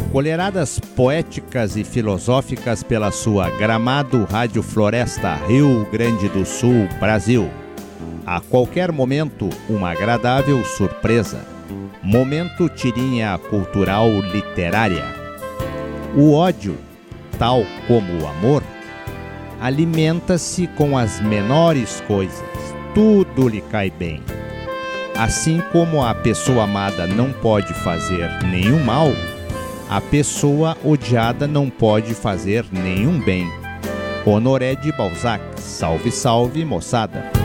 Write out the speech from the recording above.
Colheradas poéticas e filosóficas pela sua Gramado Rádio Floresta, Rio Grande do Sul, Brasil. A qualquer momento, uma agradável surpresa. Momento tirinha cultural literária. O ódio, tal como o amor, alimenta-se com as menores coisas. Tudo lhe cai bem. Assim como a pessoa amada não pode fazer nenhum mal, a pessoa odiada não pode fazer nenhum bem. Honoré de Balzac. Salve, salve, moçada!